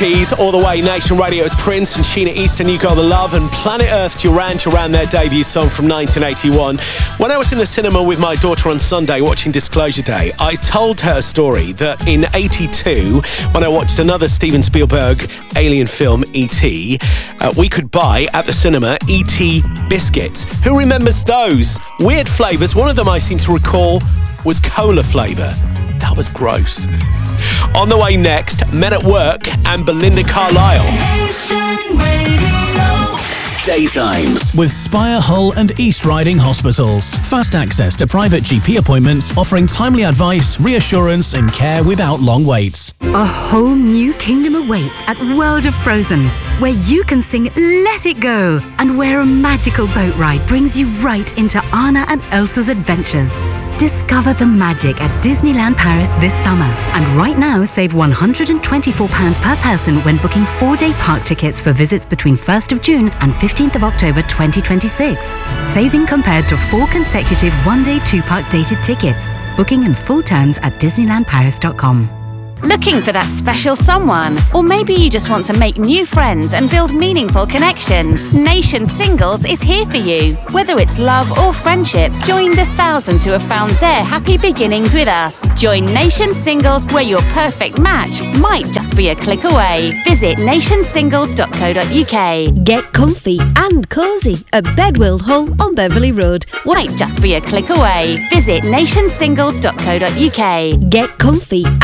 90s, all the way. Nation Radio's Prince and Sheena Easton, You Got the Love, and Planet Earth, Duran Duran, their debut song from 1981. When I was in the cinema with my daughter on Sunday watching Disclosure Day, I told her a story that in 82, when I watched another Steven Spielberg alien film, E.T., we could buy at the cinema E.T. biscuits. Who remembers those? Weird flavours. One of them I seem to recall was cola flavour. That was gross. On the way next, Men at Work and Belinda Carlisle. Daytimes with Spire, Hull and East Riding Hospitals. Fast access to private GP appointments, offering timely advice, reassurance and care without long waits. A whole new kingdom awaits at World of Frozen, where you can sing Let It Go, and where a magical boat ride brings you right into Anna and Elsa's adventures. Discover the magic at Disneyland Paris this summer. And right now, save £124 per person when booking 4-day park tickets for visits between 1st of June and 15th of October 2026. Saving compared to 4 consecutive 1-day 2-park dated tickets. Booking and full terms at disneylandparis.com. Looking for that special someone? Or maybe you just want to make new friends and build meaningful connections? Nation Singles is here for you. Whether it's love or friendship, join the thousands who have found their happy beginnings with us. Join Nation Singles, where your perfect match might just be a click away. Visit nationsingles.co.uk. Get comfy and cosy at Bedworld Hull on Beverley Road. Might just be a click away. Visit nationsingles.co.uk. Get comfy